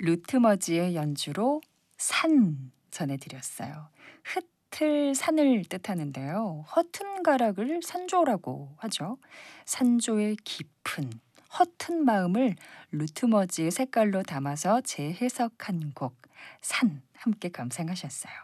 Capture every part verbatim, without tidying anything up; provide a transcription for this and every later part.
루트머지의 연주로 산 전해드렸어요. 흩을 산을 뜻하는데요. 허튼 가락을 산조라고 하죠. 산조의 깊은 허튼 마음을 루트머지의 색깔로 담아서 재해석한 곡 산 함께 감상하셨어요.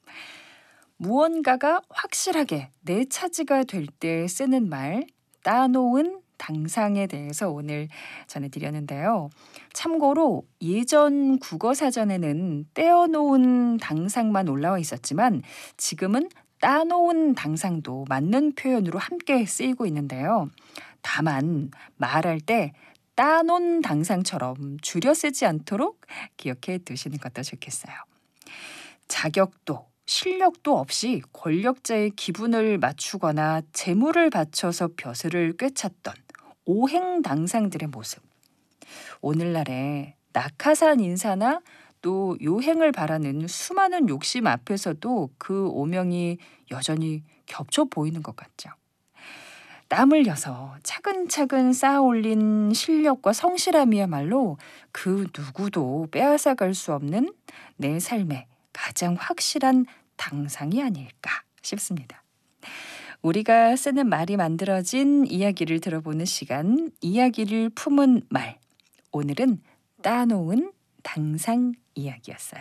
무언가가 확실하게 내 차지가 될 때 쓰는 말 따놓은 당상에 대해서 오늘 전해드렸는데요. 참고로 예전 국어사전에는 떼어놓은 당상만 올라와 있었지만 지금은 따놓은 당상도 맞는 표현으로 함께 쓰이고 있는데요. 다만 말할 때 따놓은 당상처럼 줄여 쓰지 않도록 기억해 두시는 것도 좋겠어요. 자격도 실력도 없이 권력자의 기분을 맞추거나 재물을 바쳐서 벼슬을 꿰찼던 오행당상들의 모습. 오늘날의 낙하산 인사나 또 요행을 바라는 수많은 욕심 앞에서도 그 오명이 여전히 겹쳐 보이는 것 같죠. 땀 흘려서 차근차근 쌓아올린 실력과 성실함이야말로 그 누구도 빼앗아갈 수 없는 내 삶의 가장 확실한 당상이 아닐까 싶습니다. 우리가 쓰는 말이 만들어진 이야기를 들어보는 시간, 이야기를 품은 말. 오늘은 따놓은 당상 이야기였어요.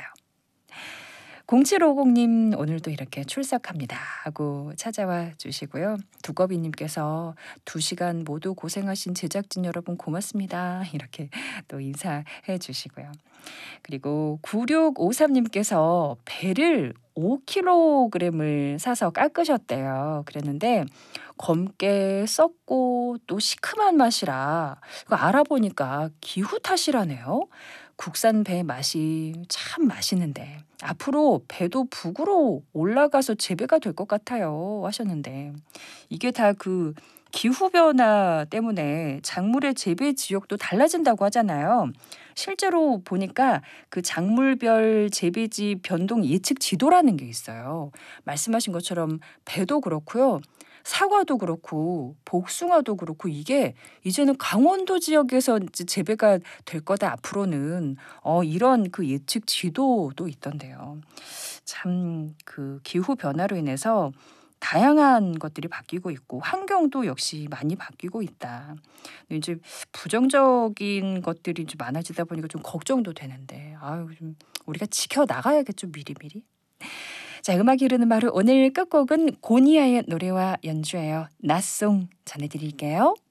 공칠오공님 오늘도 이렇게 출석합니다 하고 찾아와 주시고요. 두꺼비님께서 두 시간 모두 고생하신 제작진 여러분 고맙습니다. 이렇게 또 인사해 주시고요. 그리고 구육오삼님께서 배를 오 킬로그램을 사서 깎으셨대요. 그랬는데 검게 썩고 또 시큼한 맛이라 이거 알아보니까 기후 탓이라네요. 국산 배 맛이 참 맛있는데 앞으로 배도 북으로 올라가서 재배가 될 것 같아요 하셨는데 이게 다 그 기후변화 때문에 작물의 재배 지역도 달라진다고 하잖아요. 실제로 보니까 그 작물별 재배지 변동 예측 지도라는 게 있어요. 말씀하신 것처럼 배도 그렇고요. 사과도 그렇고 복숭아도 그렇고 이게 이제는 강원도 지역에서 이제 재배가 될 거다 앞으로는 어, 이런 그 예측 지도도 있던데요. 참 그 기후 변화로 인해서 다양한 것들이 바뀌고 있고 환경도 역시 많이 바뀌고 있다. 이제 부정적인 것들이 좀 많아지다 보니까 좀 걱정도 되는데 아유 좀 우리가 지켜 나가야겠죠 미리미리. 자, 음악이 흐르는 마루 오늘 끝곡은 고니아의 노래와 연주예요. 낫송 전해드릴게요.